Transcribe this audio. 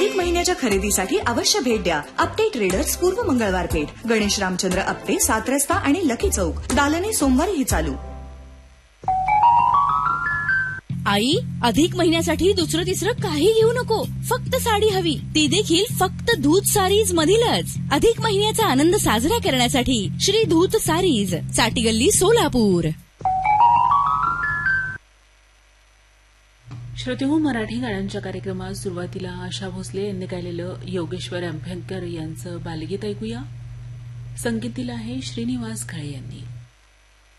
अधिक महिन्याच्या खरेदीसाठी अवश्य भेट द्या. आपटे ट्रेडर्स पूर्व मंगळवार पेठ, गणेश रामचंद्र आपटे, 7 रस्ता आणि लकी चौक. दालने सोमवारीही चालू. आई, अधिक महिन्यासाठी दुसरं तिसरं काही घेऊ नको. फक्त साडी हवी, ती देखील फक्त धूत सारीज मधीलच. अधिक महिन्याचा आनंद साजरा करण्यासाठी श्री धूत सारीज, साटीगल्ली, सोलापूर. श्रोतेहो, मराठी गाण्यांच्या कार्यक्रमात सुरुवातीला आशा भोसले यांनी गायलेलं योगेश्वर अंभ्यंकर यांचं बालगीत ऐकूया. संगीत दिलं आहे श्रीनिवास खळे यांनी.